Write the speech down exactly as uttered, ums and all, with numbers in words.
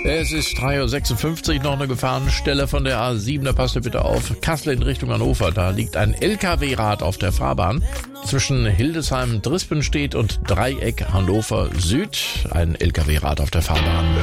Es ist drei Uhr sechsundfünfzig, noch eine Gefahrenstelle von der A sieben, da passt ihr bitte auf. Kassel in Richtung Hannover, da liegt ein L K W-Rad auf der Fahrbahn. Zwischen Hildesheim-Drispenstedt und Dreieck Hannover Süd, ein L K W-Rad auf der Fahrbahn.